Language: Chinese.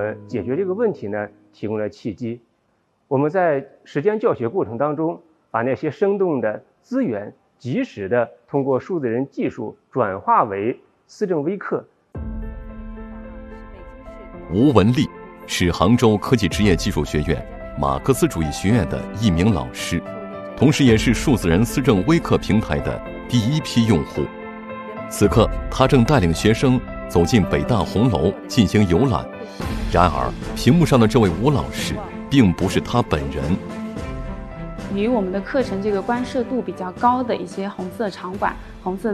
解决这个问题呢提供了契机。我们在实践教学过程当中，把那些生动的资源及时的通过数字人技术转化为思政微课。 吴文丽是杭州科技职业技术学院马克思主义学院的一名老师，同时也是数字人思政微课平台的第一批用户。此刻他正带领学生走进北大红楼进行游览，然而屏幕上的这位吴老师并不是他本人。 与我们的课程这个关涉度比较高的一些红色场馆、红色